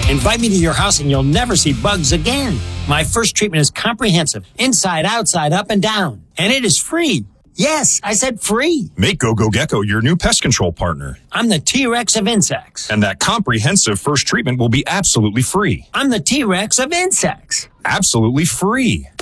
Invite me to your house and you'll never see bugs again. My first treatment is comprehensive, inside, outside, up and down. And it is free. Yes, I said free. Make GoGo Gecko your new pest control partner. I'm the T-Rex of insects. And that comprehensive first treatment will be absolutely free. I'm the T-Rex of insects. Absolutely free.